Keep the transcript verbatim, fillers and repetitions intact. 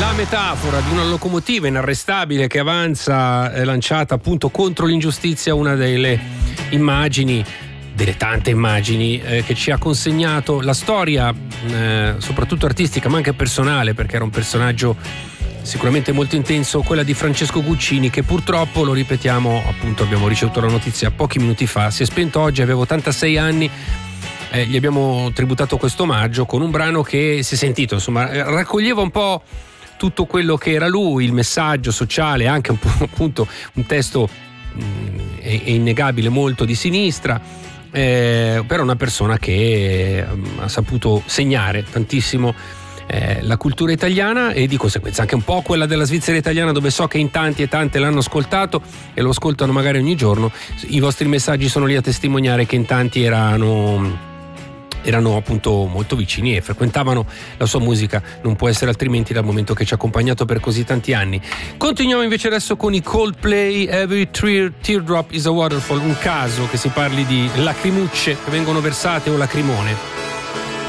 La metafora di una locomotiva inarrestabile che avanza, è lanciata appunto contro l'ingiustizia, una delle immagini, delle tante immagini eh, che ci ha consegnato la storia, eh, soprattutto artistica ma anche personale, perché era un personaggio sicuramente molto intenso, quella di Francesco Guccini, che purtroppo, lo ripetiamo, appunto abbiamo ricevuto la notizia pochi minuti fa, si è spento oggi, aveva ottantasei anni. Eh, gli abbiamo tributato questo omaggio con un brano che si è sentito, insomma, raccoglieva un po' tutto quello che era lui, il messaggio sociale, anche un po', appunto un testo mh, è, è innegabile molto di sinistra, eh, però una persona che eh, ha saputo segnare tantissimo eh, la cultura italiana e di conseguenza anche un po' quella della Svizzera italiana, dove so che in tanti e tante l'hanno ascoltato e lo ascoltano magari ogni giorno. I vostri messaggi sono lì a testimoniare che in tanti erano erano appunto molto vicini e frequentavano la sua musica. Non può essere altrimenti, dal momento che ci ha accompagnato per così tanti anni. Continuiamo invece adesso con i Coldplay, Every tear, Teardrop is a Waterfall. Un caso che si parli di lacrimucce che vengono versate o lacrimone.